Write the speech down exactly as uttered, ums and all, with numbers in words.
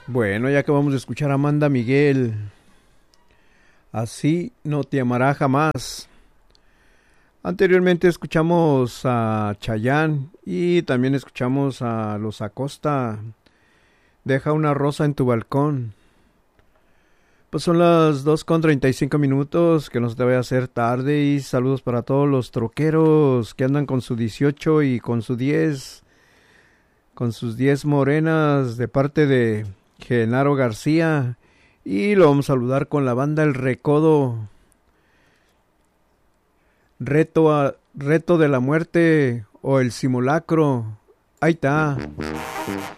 Bueno, ya acabamos de escuchar a Amanda Miguel. Así no te amará jamás. Anteriormente escuchamos a Chayanne y también escuchamos a Los Acosta. Deja una rosa en tu balcón. Pues son las dos con treinta y cinco minutos, que no se te vaya a hacer tarde, y saludos para todos los troqueros que andan con su dieciocho y con su diez, con sus diez morenas de parte de Genaro García. Y lo vamos a saludar con la banda El Recodo. Reto, a, reto de la muerte o el simulacro. Ahí está.